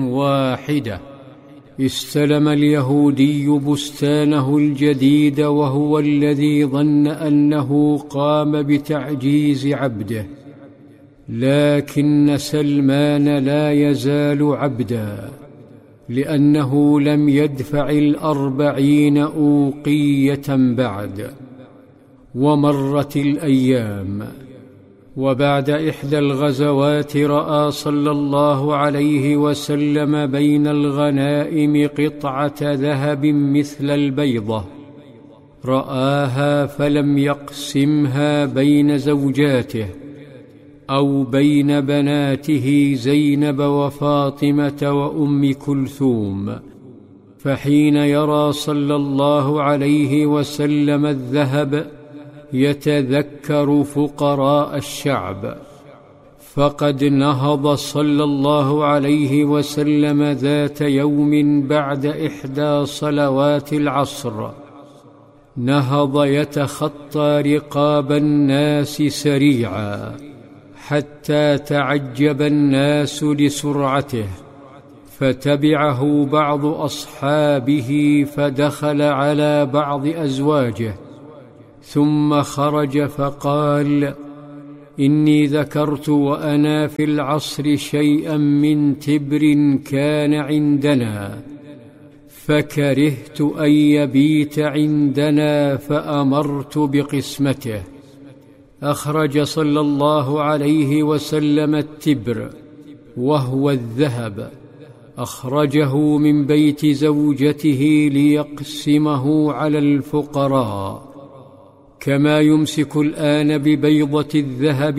واحدة. استلم اليهودي بستانه الجديد وهو الذي ظن أنه قام بتعجيز عبده، لكن سلمان لا يزال عبدا، لأنه لم يدفع 40 أوقية بعد. ومرت الأيام، وبعد إحدى الغزوات رأى صلى الله عليه وسلم بين الغنائم قطعة ذهب مثل البيضة، رآها فلم يقسمها بين زوجاته أو بين بناته زينب وفاطمة وأم كلثوم، فحين يرى صلى الله عليه وسلم الذهب يتذكر فقراء الشعب، فقد نهض صلى الله عليه وسلم ذات يوم بعد إحدى صلوات العصر، نهض يتخطى رقاب الناس سريعا حتى تعجب الناس لسرعته، فتبعه بعض أصحابه فدخل على بعض أزواجه، ثم خرج فقال: إني ذكرت وأنا في العصر شيئا من تبر كان عندنا، فكرهت أن يبيت عندنا فأمرت بقسمته. أخرج صلى الله عليه وسلم التبر وهو الذهب، أخرجه من بيت زوجته ليقسمه على الفقراء، كما يمسك الآن ببيضة الذهب